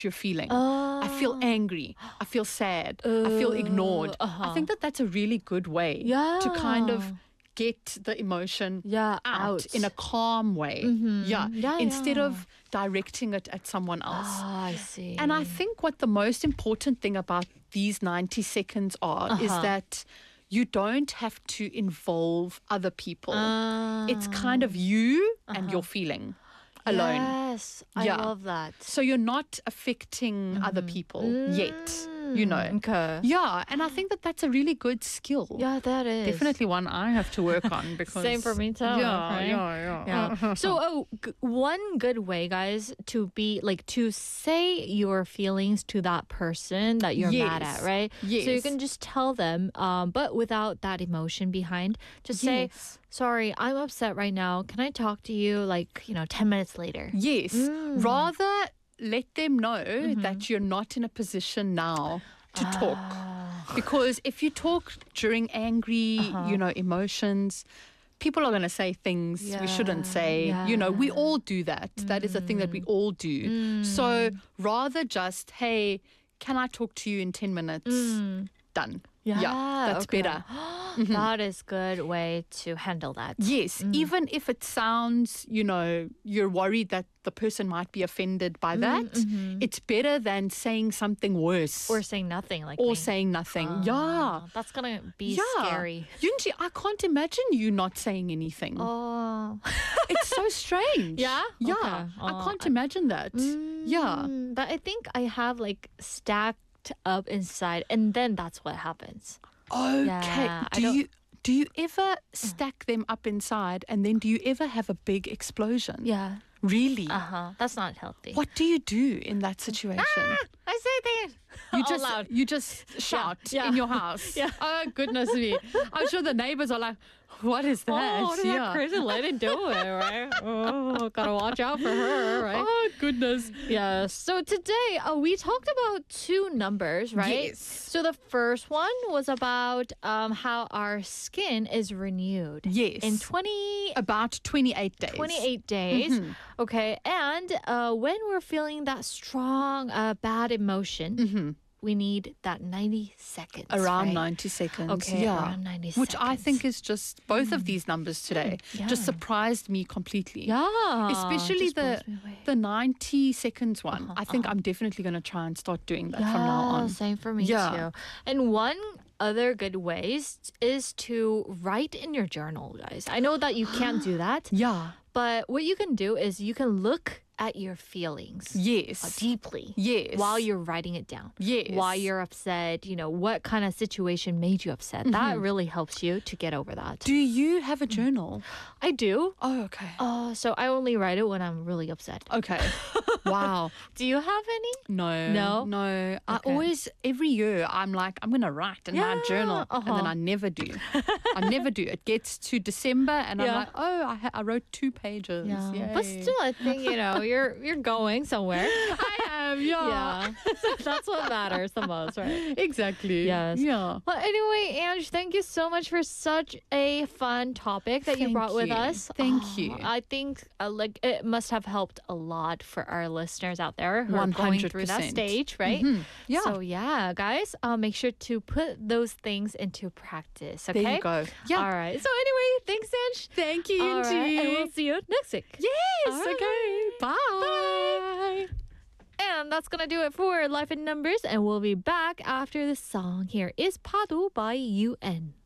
you're feeling. I feel angry. I feel sad. I feel ignored. I think that that's a really good way to kind of get the emotion out in a calm way. Instead of directing it at someone else. I see. And I think what the most important thing about these 90 seconds is that you don't have to involve other people. It's kind of you and your feeling alone. Yes, I love that. So you're not affecting other people yet, you know. Okay. Yeah, and I think that that's a really good skill. Yeah, that is. Definitely one I have to work on because... Same for me too. Yeah. So one good way, guys, to be like to say your feelings to that person that you're mad at, right? Yes. So you can just tell them, but without that emotion behind. Just say, sorry, I'm upset right now. Can I talk to you 10 minutes later? Yes. Rather let them know that you're not in a position now to talk. Because if you talk during angry, emotions, people are going to say things we shouldn't say. You know, we all do that. That is a thing that we all do. So rather just, hey, can I talk to you in 10 minutes? Done. Yeah, that's better. That is good way to handle that. Yes, even if it sounds, you're worried that the person might be offended by that, it's better than saying something worse. Or saying nothing saying nothing. That's going to be scary. Yunji, I can't imagine you not saying anything. It's so strange. Yeah? Yeah. Okay. I can't imagine that. Yeah. But I think I have stacked up inside, and then that's what happens. Okay. Yeah, do you ever stack them up inside, and then do you ever have a big explosion? Yeah. Really? That's not healthy. What do you do in that situation? I say things. You just shout in your house. Oh, goodness me. I'm sure the neighbors are like, what is that? What is that crazy lady doing, right? Oh, gotta watch out for her, right? Oh, goodness. Yeah. So today we talked about two numbers, right? Yes. So the first one was about how our skin is renewed. Yes. In about 28 days. 28 days. Okay. And when we're feeling that strong, bad emotion, we need that 90 seconds. Around right? 90 seconds. Okay, around 90 seconds. Which I think is just, both of these numbers today just surprised me completely. Yeah. Especially just blows me away. the 90 seconds one. I think I'm definitely going to try and start doing that from now on. Same for me too. And one other good ways is to write in your journal, guys. I know that you can't do that. Yeah. But what you can do is you can look at your feelings. Yes. Deeply. Yes. While you're writing it down. Yes. While you're upset, what kind of situation made you upset. That really helps you to get over that. Do you have a journal? I do. Oh, okay. So I only write it when I'm really upset. Okay. Wow. Do you have any? No. I always, every year, I'm like, I'm going to write in my journal. And then I never do. I never do. It gets to December and I'm like, oh, I wrote 2 pages. Yeah. But still, I think, you're going somewhere. I am, Yeah. So that's what matters the most, right? Exactly. Yes. Yeah. Well, anyway, Ange, thank you so much for such a fun topic that you brought with us. Thank you. I think it must have helped a lot for our listeners out there who are going through that 100%. stage, right? Yeah. So yeah, guys, make sure to put those things into practice. Okay. There you go. Yeah. All right. So anyway, thanks, Ange. Thank you, All right, Yunji. and we'll see you next week. Yes. All right. Okay. Bye. And that's gonna do it for Life in Numbers, and we'll be back after this song. Here is 파도 by UN.